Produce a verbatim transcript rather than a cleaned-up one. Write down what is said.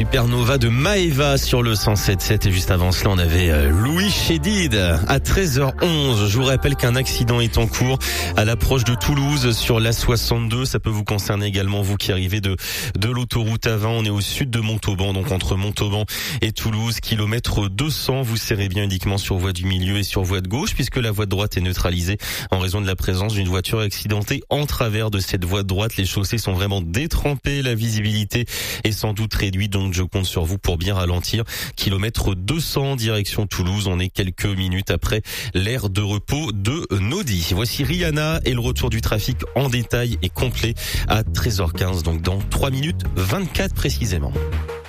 Supernova de Maeva sur le cent sept sept, et juste avant cela on avait Louis Chédid à treize heures onze. Je vous rappelle qu'un accident est en cours à l'approche de Toulouse sur l'A soixante-deux. Ça peut vous concerner également, vous qui arrivez de de l'autoroute A vingt. On est au sud de Montauban, donc entre Montauban et Toulouse, kilomètre deux cents. Vous serrez bien uniquement sur voie du milieu et sur voie de gauche, puisque la voie de droite est neutralisée en raison de la présence d'une voiture accidentée en travers de cette voie de droite. Les chaussées sont vraiment détrempées, la visibilité est sans doute réduite, donc je compte sur vous pour bien ralentir. Kilomètre deux cents direction Toulouse. On est quelques minutes après l'aire de repos de Nodi. Voici Rihanna et le retour du trafic en détail et complet à treize heures quinze, donc dans trois minutes vingt-quatre précisément.